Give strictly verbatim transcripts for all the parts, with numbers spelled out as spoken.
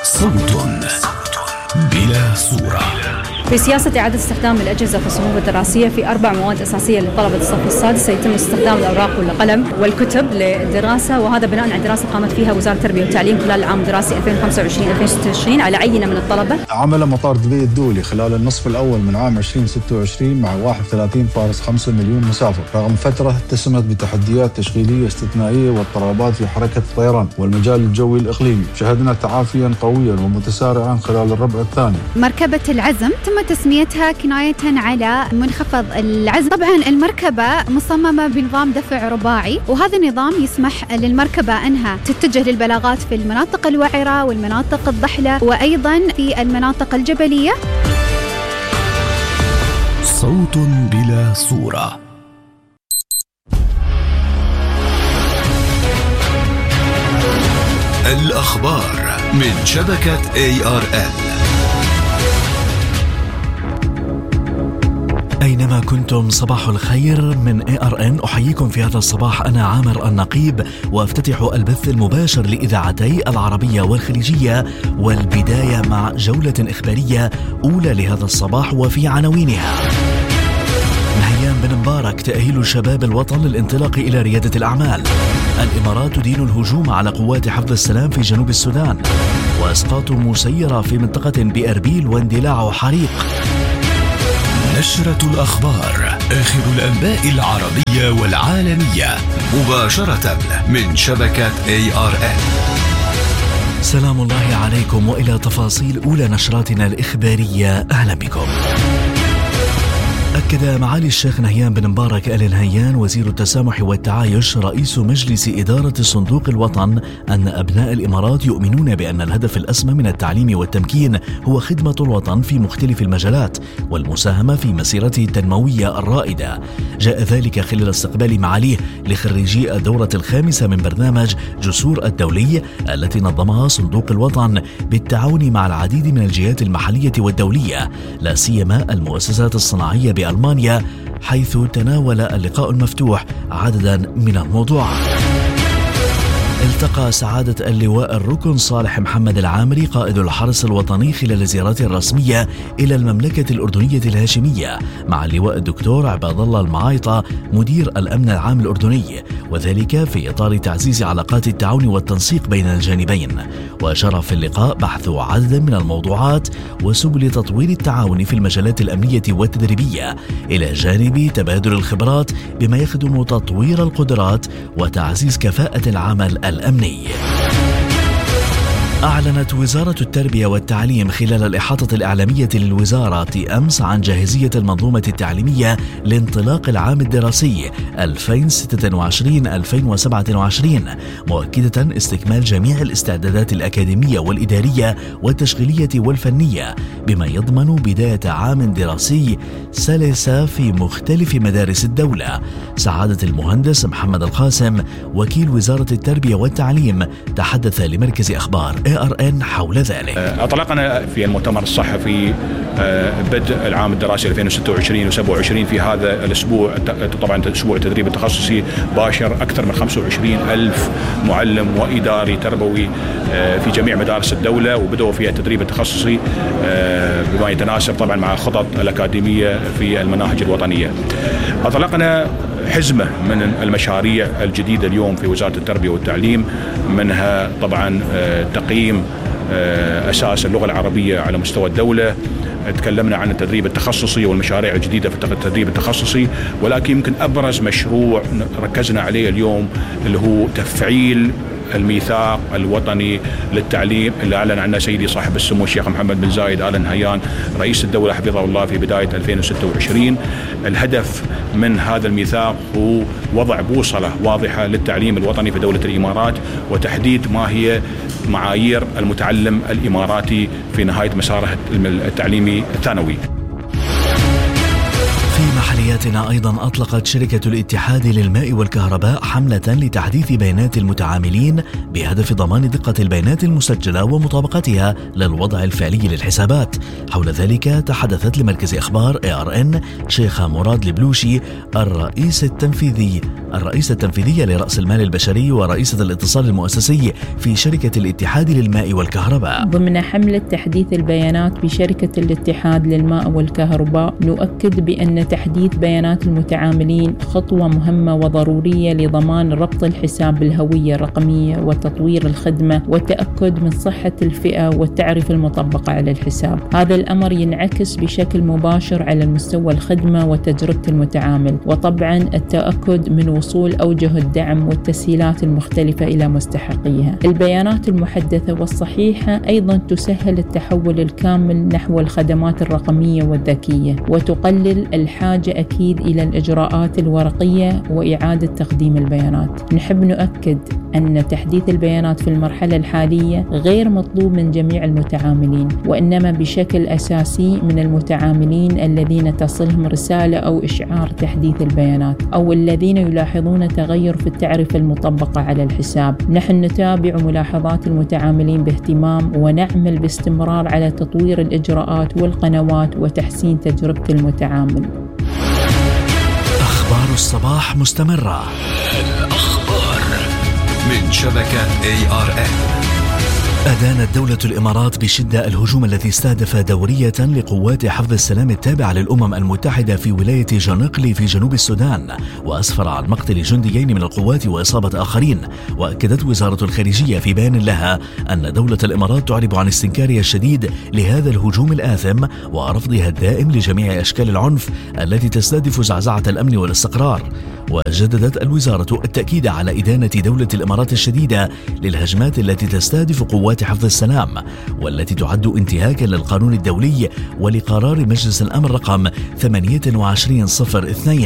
صوت بلا صورة. في سياسة إعادة استخدام الأجهزة في الصفوف الدراسية في أربع مواد أساسية لطلبة الصف السادس سيتم استخدام الأوراق والقلم والكتب للدراسة، وهذا بناء على دراسة قامت فيها وزارة التربية والتعليم خلال العام الدراسي ألفين وخمسة وعشرين ألفين وستة وعشرين على عينة من الطلبة. عمل مطار دبي الدولي خلال النصف الأول من عام ألفين وستة وعشرين مع واحد وثلاثين فاصلة خمسة مليون مسافر، رغم فترة اتسمت بتحديات تشغيلية استثنائية واضطرابات في حركة الطيران والمجال الجوي الإقليمي. شهدنا تعافيا قويا ومتسارعا خلال الربع الثاني. مركبة العزم تم تسميتها كناية على منخفض العزم. طبعا المركبة مصممة بنظام دفع رباعي، وهذا النظام يسمح للمركبة أنها تتجه للبلاغات في المناطق الوعرة والمناطق الضحلة وأيضا في المناطق الجبلية. صوت بلا صورة. الأخبار من شبكة إيه آر إل. أينما كنتم صباح الخير من إيه آر إن. أحييكم في هذا الصباح، أنا عامر النقيب، وافتتح البث المباشر لإذاعتي العربية والخليجية، والبداية مع جولة إخبارية أولى لهذا الصباح وفي عناوينها: نهيان بن مبارك تأهيل شباب الوطن للانطلاق إلى ريادة الأعمال، الإمارات تدين الهجوم على قوات حفظ السلام في جنوب السودان، وإسقاط مسيرة في منطقة بأربيل واندلاع حريق. نشرة الأخبار، آخر الأنباء العربية والعالمية مباشرة من شبكة إيه آر إل. سلام الله عليكم، وإلى تفاصيل أولى نشراتنا الإخبارية. أهلا بكم. أكد معالي الشيخ نهيان بن مبارك آل نهيان وزير التسامح والتعايش رئيس مجلس إدارة صندوق الوطن أن أبناء الإمارات يؤمنون بأن الهدف الأسمى من التعليم والتمكين هو خدمة الوطن في مختلف المجالات والمساهمة في مسيرته التنموية الرائدة. جاء ذلك خلال استقبال معاليه لخريجي الدورة الخامسة من برنامج جسور الدولي التي نظمها صندوق الوطن بالتعاون مع العديد من الجهات المحلية والدولية، لا سيما المؤسسات الصناعية بألمانيا، حيث تناول اللقاء المفتوح عددا من الموضوعات. التقى سعادة اللواء الركن صالح محمد العامري قائد الحرس الوطني خلال زيارته الرسمية إلى المملكة الأردنية الهاشمية مع اللواء الدكتور عباد الله المعايطة مدير الأمن العام الأردني، وذلك في إطار تعزيز علاقات التعاون والتنسيق بين الجانبين. وأشار في اللقاء بحث عدد من الموضوعات وسبل تطوير التعاون في المجالات الأمنية والتدريبية، إلى جانب تبادل الخبرات بما يخدم تطوير القدرات وتعزيز كفاءة العمل الأمني. أعلنت وزارة التربية والتعليم خلال الإحاطة الإعلامية للوزارة أمس عن جاهزية المنظومة التعليمية لانطلاق العام الدراسي ألفين وستة وعشرين ألفين وسبعة وعشرين، مؤكدة استكمال جميع الاستعدادات الأكاديمية والإدارية والتشغيلية والفنية بما يضمن بداية عام دراسي سلسة في مختلف مدارس الدولة. سعادة المهندس محمد القاسم وكيل وزارة التربية والتعليم تحدث لمركز أخبار إيه آر إن حول ذلك. أطلقنا في المؤتمر الصحفي بدء العام الدراسي ألفين وستة وعشرين وسبعة وعشرين في هذا الأسبوع. طبعا أسبوع التدريب التخصصي باشر أكثر من خمسة وعشرين ألف معلم وإداري تربوي في جميع مدارس الدولة، وبدأوا فيها التدريب التخصصي بما يتناسب طبعا مع خطط الأكاديمية في المناهج الوطنية. أطلقنا حزمة من المشاريع الجديدة اليوم في وزارة التربية والتعليم، منها طبعا تقييم أساس اللغة العربية على مستوى الدولة. تكلمنا عن التدريب التخصصي والمشاريع الجديدة في التدريب التخصصي، ولكن يمكن أبرز مشروع ركزنا عليه اليوم اللي هو تفعيل الميثاق الوطني للتعليم اللي أعلن عنه سيدي صاحب السمو الشيخ محمد بن زايد آل نهيان رئيس الدولة حفظه الله في بداية ألفين وستة وعشرين. الهدف من هذا الميثاق هو وضع بوصلة واضحة للتعليم الوطني في دولة الإمارات، وتحديد ما هي معايير المتعلم الإماراتي في نهاية مساره التعليمي الثانوي. في محل فعالياتنا أيضا أطلقت شركة الاتحاد للماء والكهرباء حملة لتحديث بيانات المتعاملين بهدف ضمان دقة البيانات المسجلة ومطابقتها للوضع الفعلي للحسابات. حول ذلك تحدثت لمركز إخبار إيه آر إن شيخة مراد البلوشي الرئيس التنفيذي الرئيسة التنفيذية لرأس المال البشري ورئيسة الاتصال المؤسسي في شركة الاتحاد للماء والكهرباء. ضمن حملة تحديث البيانات بشركة الاتحاد للماء والكهرباء نؤكد بأن تحديث بيانات المتعاملين خطوة مهمة وضرورية لضمان ربط الحساب بالهوية الرقمية وتطوير الخدمة والتأكد من صحة الفئة والتعرفة المطبقة على الحساب. هذا الأمر ينعكس بشكل مباشر على المستوى الخدمة وتجربة المتعامل، وطبعا التأكد من وصول أوجه الدعم والتسهيلات المختلفة إلى مستحقيها. البيانات المحدثة والصحيحة أيضا تسهل التحول الكامل نحو الخدمات الرقمية والذكية، وتقلل الحاجة أكيد إلى الإجراءات الورقية وإعادة تقديم البيانات. نحب نؤكد أن تحديث البيانات في المرحلة الحالية غير مطلوب من جميع المتعاملين، وإنما بشكل أساسي من المتعاملين الذين تصلهم رسالة أو إشعار تحديث البيانات أو الذين يلاحظون تغير في التعرفة المطبقة على الحساب. نحن نتابع ملاحظات المتعاملين باهتمام ونعمل باستمرار على تطوير الإجراءات والقنوات وتحسين تجربة المتعامل. أخبار الصباح مستمرة. الأخبار من شبكة إيه آر إن. أدانت دولة الإمارات بشدة الهجوم الذي استهدف دورية لقوات حفظ السلام التابعة للأمم المتحدة في ولاية جنقلي في جنوب السودان، وأسفر عن مقتل جنديين من القوات وإصابة آخرين. وأكدت وزارة الخارجية في بيان لها أن دولة الإمارات تعرب عن استنكارها الشديد لهذا الهجوم الآثم ورفضها الدائم لجميع أشكال العنف التي تستهدف زعزعة الأمن والاستقرار. وجددت الوزارة التأكيد على إدانة دولة الإمارات الشديدة للهجمات التي تستهدف قوات حفظ السلام والتي تعد انتهاكا للقانون الدولي ولقرار مجلس الأمن رقم ثمانية وعشرين صفر اثنين.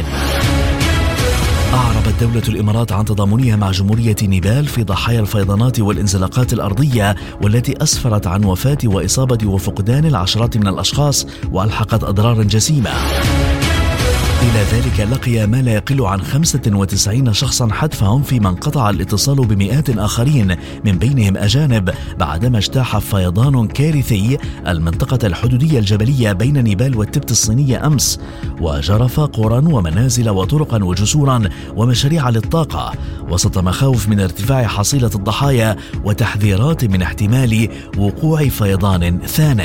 أعربت دولة الإمارات عن تضامنها مع جمهورية نيبال في ضحايا الفيضانات والانزلاقات الأرضية والتي أسفرت عن وفاة وإصابة وفقدان العشرات من الأشخاص وألحقت أضرارا جسيمة. إلى ذلك لقي ما لا يقل عن خمسة وتسعين شخصا حتفهم، فيما انقطع الاتصال بمئات آخرين من بينهم أجانب بعدما اجتاح فيضان كارثي المنطقة الحدودية الجبلية بين نيبال والتبت الصينية أمس، وجرف قرى ومنازل وطرقا وجسورا ومشاريع للطاقة، وسط مخاوف من ارتفاع حصيلة الضحايا وتحذيرات من احتمال وقوع فيضان ثان.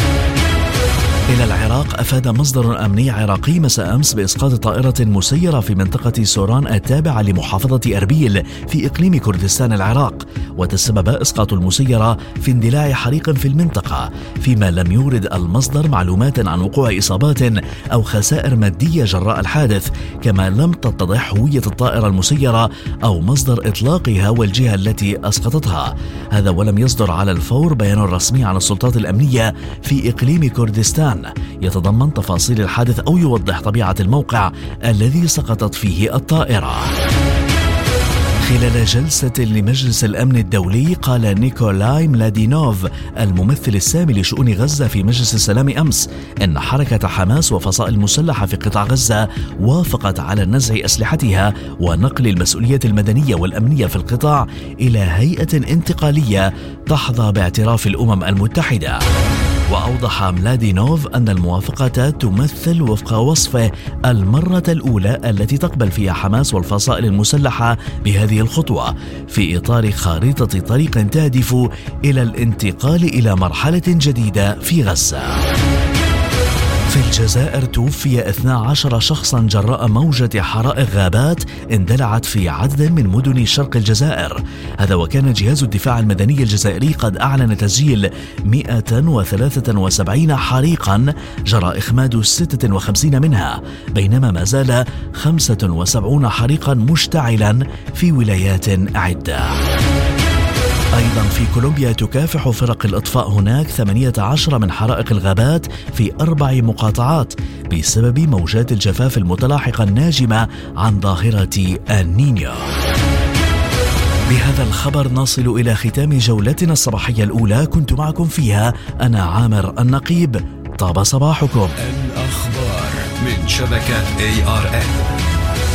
إلى العراق، أفاد مصدر أمني عراقي مساء أمس بإسقاط طائرة مسيرة في منطقة سوران التابعة لمحافظة أربيل في إقليم كردستان العراق، وتسبب إسقاط المسيرة في اندلاع حريق في المنطقة، فيما لم يورد المصدر معلومات عن وقوع إصابات أو خسائر مادية جراء الحادث، كما لم تتضح هوية الطائرة المسيرة أو مصدر إطلاقها والجهة التي أسقطتها. هذا ولم يصدر على الفور بيان رسمي عن السلطات الأمنية في إقليم كردستان يتضمن تفاصيل الحادث أو يوضح طبيعة الموقع الذي سقطت فيه الطائرة. خلال جلسة لمجلس الأمن الدولي، قال نيكولاي ملادينوف الممثل السامي لشؤون غزة في مجلس السلام أمس إن حركة حماس وفصائل المسلحة في قطاع غزة وافقت على نزع أسلحتها ونقل المسؤولية المدنية والأمنية في القطاع إلى هيئة انتقالية تحظى باعتراف الأمم المتحدة. وأوضح ملادينوف أن الموافقة تمثل وفق وصفه المرة الأولى التي تقبل فيها حماس والفصائل المسلحة بهذه الخطوة في إطار خارطة طريق تهدف إلى الانتقال إلى مرحلة جديدة في غزة. في الجزائر توفي اثنا عشر شخصا جراء موجة حرائق غابات اندلعت في عدد من مدن شرق الجزائر. هذا وكان جهاز الدفاع المدني الجزائري قد أعلن تسجيل مئة وثلاثة وسبعين حريقا جرى إخماد ستة وخمسين منها، بينما ما زال خمسة وسبعين حريقا مشتعلا في ولايات عدة. أيضا في كولومبيا تكافح فرق الإطفاء هناك ثمانية عشر من حرائق الغابات في أربع مقاطعات بسبب موجات الجفاف المتلاحقة الناجمة عن ظاهرة النينيو. بهذا الخبر نصل إلى ختام جولتنا الصباحية الأولى، كنت معكم فيها أنا عامر النقيب. طاب صباحكم. الأخبار. من شبكة إيه آر إن.